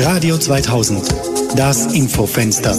Radio 2000, das Infofenster.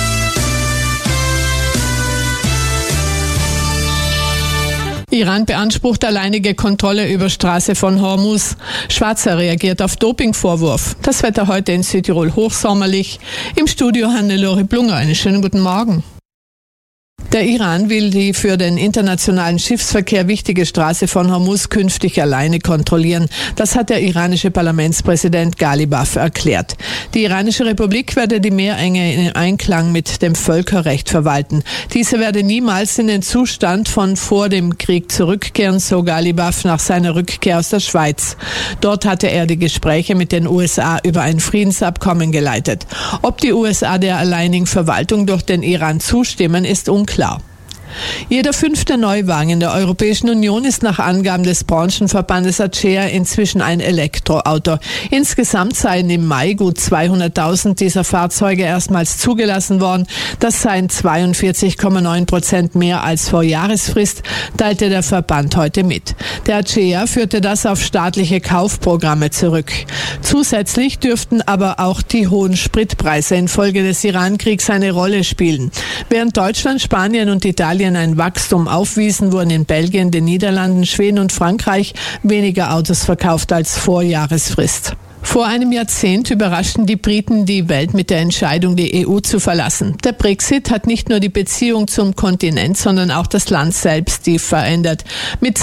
Iran beansprucht alleinige Kontrolle über Straße von Hormuz. Schwarzer reagiert auf Dopingvorwurf. Das Wetter heute in Südtirol hochsommerlich. Im Studio Hannelore Blunger. Einen schönen guten Morgen. Der Iran will die für den internationalen Schiffsverkehr wichtige Straße von Hormuz künftig alleine kontrollieren. Das hat der iranische Parlamentspräsident Ghalibaf erklärt. Die iranische Republik werde die Meerenge in Einklang mit dem Völkerrecht verwalten. Diese werde niemals in den Zustand von vor dem Krieg zurückkehren, so Ghalibaf nach seiner Rückkehr aus der Schweiz. Dort hatte er die Gespräche mit den USA über ein Friedensabkommen geleitet. Ob die USA der alleinigen Verwaltung durch den Iran zustimmen, ist unklar. Jeder 5. Neuwagen in der Europäischen Union ist nach Angaben des Branchenverbandes ACEA inzwischen ein Elektroauto. Insgesamt seien im Mai gut 200.000 dieser Fahrzeuge erstmals zugelassen worden. Das seien 42,9% mehr als vor Jahresfrist, teilte der Verband heute mit. Der ACEA führte das auf staatliche Kaufprogramme zurück. Zusätzlich dürften aber auch die hohen Spritpreise infolge des Iran-Kriegs eine Rolle spielen. Während Deutschland, Spanien und Italien ein Wachstum aufwiesen, wurden in Belgien, den Niederlanden, Schweden und Frankreich weniger Autos verkauft als vor Jahresfrist. Vor einem Jahrzehnt überraschten die Briten die Welt mit der Entscheidung, die EU zu verlassen. Der Brexit hat nicht nur die Beziehung zum Kontinent, sondern auch das Land selbst tief verändert. Mit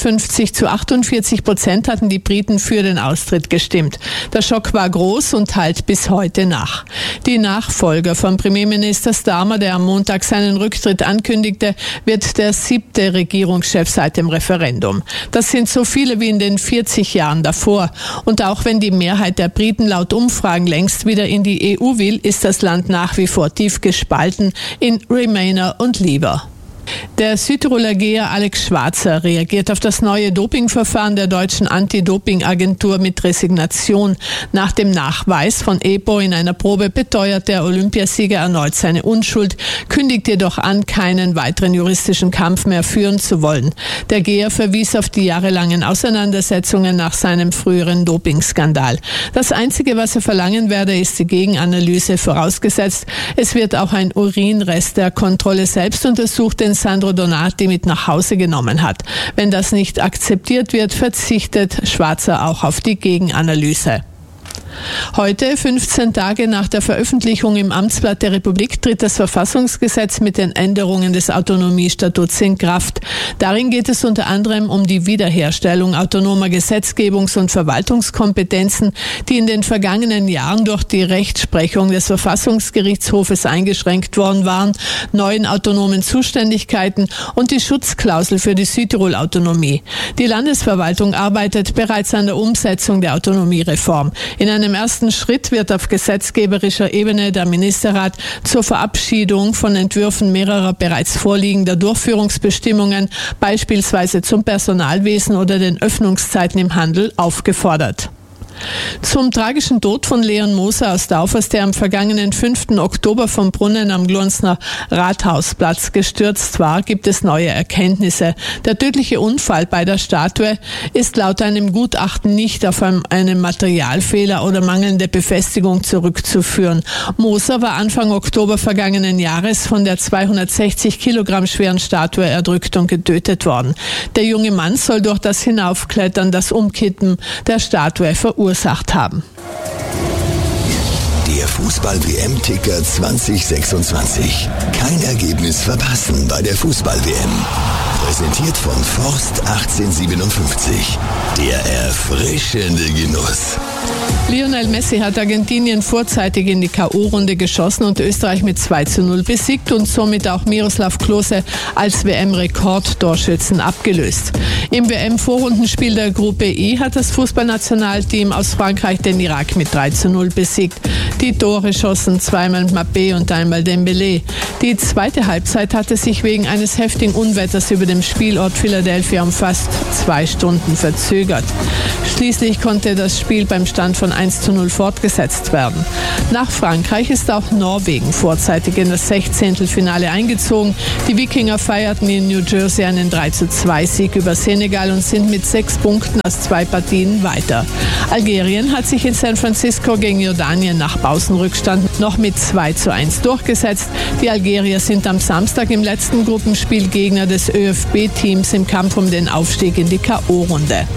52-48% hatten die Briten für den Austritt gestimmt. Der Schock war groß und hallt bis heute nach. Die Nachfolger von Premierminister Starmer, der am Montag seinen Rücktritt ankündigte, wird der 7. Regierungschef seit dem Referendum. Das sind so viele wie in den 40 Jahren davor. Und auch wenn die Mehrheit der Briten laut Umfragen längst wieder in die EU will, ist das Land nach wie vor tief gespalten in Remainer und Leaver. Der Südtiroler Geher Alex Schwarzer reagiert auf das neue Dopingverfahren der deutschen Anti-Doping-Agentur mit Resignation. Nach dem Nachweis von EPO in einer Probe beteuert der Olympiasieger erneut seine Unschuld, kündigt jedoch an, keinen weiteren juristischen Kampf mehr führen zu wollen. Der Geher verwies auf die jahrelangen Auseinandersetzungen nach seinem früheren Dopingskandal. Das Einzige, was er verlangen werde, ist die Gegenanalyse, vorausgesetzt, es wird auch ein Urinrest der Kontrolle selbst untersucht, den Sandro Donati mit nach Hause genommen hat. Wenn das nicht akzeptiert wird, verzichtet Schwarzer auch auf die Gegenanalyse. Heute, 15 Tage nach der Veröffentlichung im Amtsblatt der Republik, tritt das Verfassungsgesetz mit den Änderungen des Autonomiestatuts in Kraft. Darin geht es unter anderem um die Wiederherstellung autonomer Gesetzgebungs- und Verwaltungskompetenzen, die in den vergangenen Jahren durch die Rechtsprechung des Verfassungsgerichtshofes eingeschränkt worden waren, neuen autonomen Zuständigkeiten und die Schutzklausel für die Südtirol-Autonomie. Die Landesverwaltung arbeitet bereits an der Umsetzung der Autonomiereform. In einem ersten Schritt wird auf gesetzgeberischer Ebene der Ministerrat zur Verabschiedung von Entwürfen mehrerer bereits vorliegender Durchführungsbestimmungen, beispielsweise zum Personalwesen oder den Öffnungszeiten im Handel, aufgefordert. Zum tragischen Tod von Leon Moser aus Daufers, der am vergangenen 5. Oktober vom Brunnen am Glonsner Rathausplatz gestürzt war, gibt es neue Erkenntnisse. Der tödliche Unfall bei der Statue ist laut einem Gutachten nicht auf einen Materialfehler oder mangelnde Befestigung zurückzuführen. Moser war Anfang Oktober vergangenen Jahres von der 260 Kilogramm schweren Statue erdrückt und getötet worden. Der junge Mann soll durch das Hinaufklettern das Umkippen der Statue verursacht haben. Der Fußball-WM-Ticker 2026. Kein Ergebnis verpassen bei der Fußball-WM. Präsentiert von Forst 1857. Der erfrischende Genuss. Lionel Messi hat Argentinien vorzeitig in die K.O.-Runde geschossen und Österreich mit 2:0 besiegt und somit auch Miroslav Klose als WM-Rekordtorschützen abgelöst. Im WM-Vorrundenspiel der Gruppe E hat das Fußballnationalteam aus Frankreich den Irak mit 3:0 besiegt. Die Tore schossen zweimal Mbappé und einmal Dembélé. Die zweite Halbzeit hatte sich wegen eines heftigen Unwetters über dem Spielort Philadelphia um fast 2 Stunden verzögert. Schließlich konnte das Spiel beim Stand von 1:0 fortgesetzt werden. Nach Frankreich ist auch Norwegen vorzeitig in das 16. eingezogen. Die Wikinger feierten in New Jersey einen 3:2-Sieg über Senegal und sind mit 6 Punkten aus 2 Partien weiter. Algerien hat sich in San Francisco gegen Jordanien nach Pausenrückstand noch mit 2:1 durchgesetzt. Die Algerier sind am Samstag im letzten Gruppenspiel Gegner des ÖFB-Teams im Kampf um den Aufstieg in die K.O.-Runde.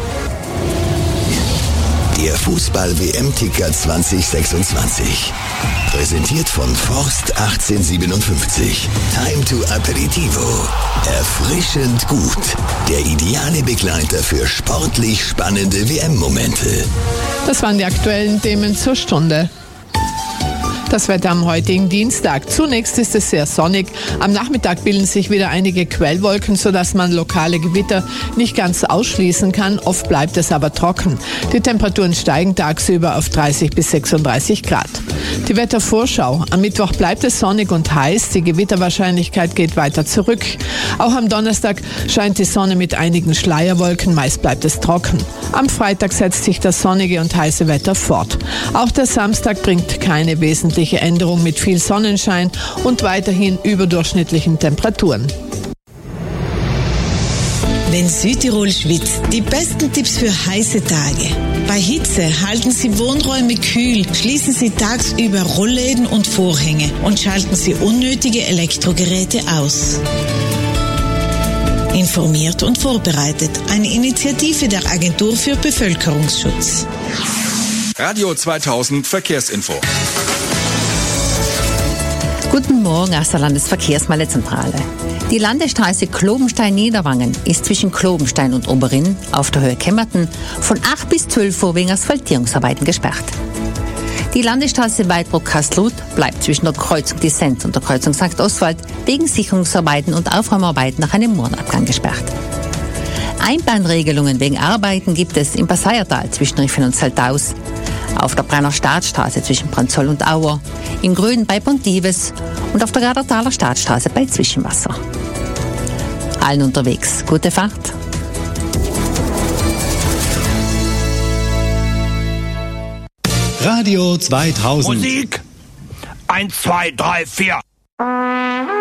Der Fußball-WM-Ticker 2026. Präsentiert von Forst 1857. Time to Aperitivo. Erfrischend gut. Der ideale Begleiter für sportlich spannende WM-Momente. Das waren die aktuellen Themen zur Stunde. Das Wetter am heutigen Dienstag. Zunächst ist es sehr sonnig. Am Nachmittag bilden sich wieder einige Quellwolken, sodass man lokale Gewitter nicht ganz ausschließen kann. Oft bleibt es aber trocken. Die Temperaturen steigen tagsüber auf 30 bis 36 Grad. Die Wettervorschau. Am Mittwoch bleibt es sonnig und heiß. Die Gewitterwahrscheinlichkeit geht weiter zurück. Auch am Donnerstag scheint die Sonne mit einigen Schleierwolken. Meist bleibt es trocken. Am Freitag setzt sich das sonnige und heiße Wetter fort. Auch der Samstag bringt keine wesentliche Änderung mit viel Sonnenschein und weiterhin überdurchschnittlichen Temperaturen. Wenn Südtirol schwitzt, die besten Tipps für heiße Tage. Bei Hitze halten Sie Wohnräume kühl, schließen Sie tagsüber Rollläden und Vorhänge und schalten Sie unnötige Elektrogeräte aus. Informiert und vorbereitet. Eine Initiative der Agentur für Bevölkerungsschutz. Radio 2000 Verkehrsinfo. Guten Morgen aus der Landesverkehrsmeldezentrale. Die Landesstraße Klobenstein-Niederwangen ist zwischen Klobenstein und Oberinn auf der Höhe Kemmerten von 8 bis 12 Uhr wegen Asphaltierungsarbeiten gesperrt. Die Landesstraße Weidbruck-Kastelruth bleibt zwischen der Kreuzung Dissens und der Kreuzung St. Oswald wegen Sicherungsarbeiten und Aufräumarbeiten nach einem Moorenabgang gesperrt. Einbahnregelungen wegen Arbeiten gibt es im Passaiertal zwischen Riffen und Saltaus, auf der Brenner Staatsstraße zwischen Branzoll und Auer, in Grün bei Pontives und auf der Gardertaler Staatsstraße bei Zwischenwasser. Allen unterwegs gute Fahrt. Radio 2000. Musik 1, 2, 3, 4.